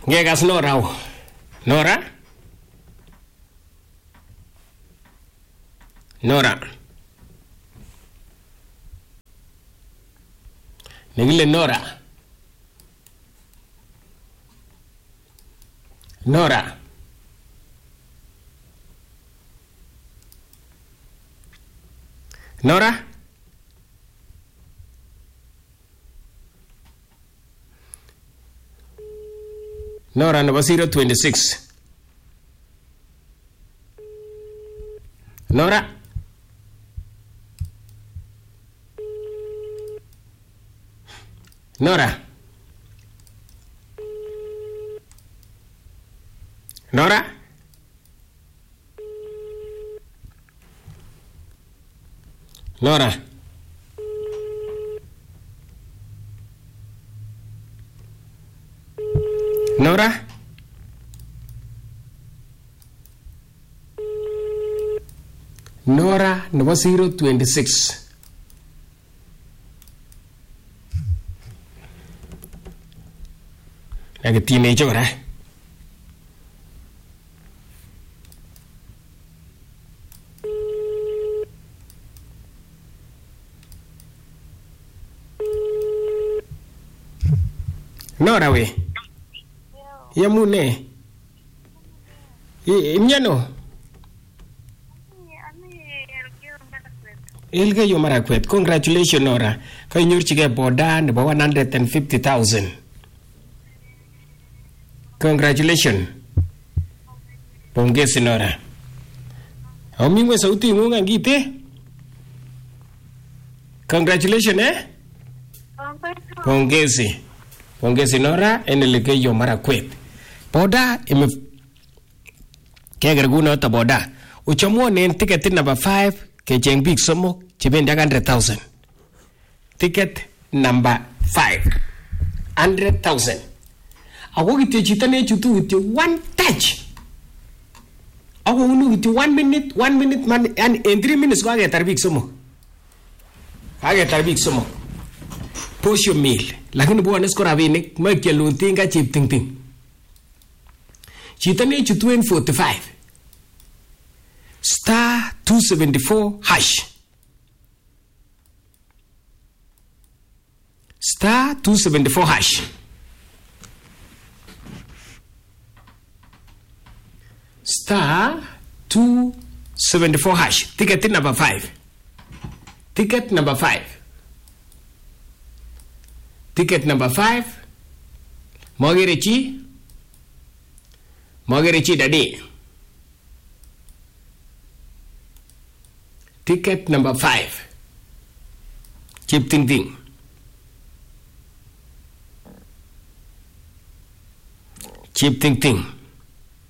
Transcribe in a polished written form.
Ngekas Nora. Nora? Nora. Negile Nora. Nora. Nora? Nora number 026. Nora? Nora? Nora? Nora? Nora? Nora number 026. Like a teenager, right? Nora we. Yamune. Mnyano. Ilge Yomarakwet. Congratulations, Nora. Kanyurchige boda nebo 150,000. Congratulations. Pongezi Nora. Omingwe sauti ngunga ngite. Congratulations Pongezi. Pongezi Nora enelike Yomarakwet. Boda ime kegerguna ta boda. Uchamuone ticket number 5 kecheng big somok chibendi 100,000. Ticket number 5. 100,000. Ako kityo chito ne chutu kityo one touch. Ako unu kityo 1 minute man and in 3 minutes ko agetar big somok. Agetar big somok. Push your meal. Lakini buwanes ko rabinik magkelun tinga chip ting. Chito ne chutu 45. Star 274 hash. Star 274 hash. Star 274 hash. Ticket number 5. Ticket number 5. Ticket number 5. Mogerechi Daddy. Ticket number 5. Chip ting. Chip ting.